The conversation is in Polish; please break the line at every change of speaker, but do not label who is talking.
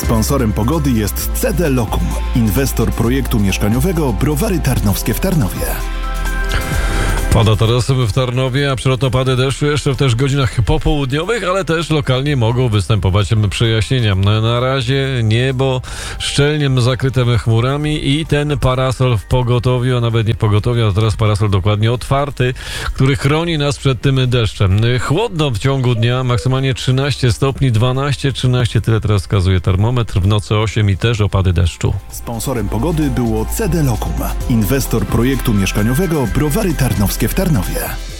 Sponsorem pogody jest CD Lokum, inwestor projektu mieszkaniowego Browary Tarnowskie w Tarnowie.
Pada teraz w Tarnowie, a przelotne opady deszczu jeszcze w też godzinach popołudniowych, ale też lokalnie mogą występować przejaśnienia. Na razie niebo szczelnie zakryte chmurami i ten parasol w pogotowiu, a nawet nie w pogotowiu, a teraz parasol dokładnie otwarty, który chroni nas przed tym deszczem. Chłodno w ciągu dnia, maksymalnie 13 stopni, 12-13, tyle teraz wskazuje termometr, w nocy 8 i też opady deszczu.
Sponsorem pogody było CD Lokum, inwestor projektu mieszkaniowego Browary Tarnowskie w Tarnowie.